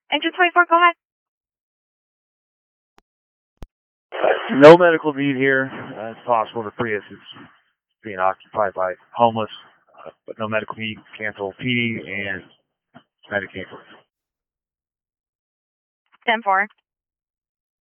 Engine 24, go ahead. No medical need here. It's possible the Prius is being occupied by homeless, but no medical need. Cancel PD and Medicare. 10-4.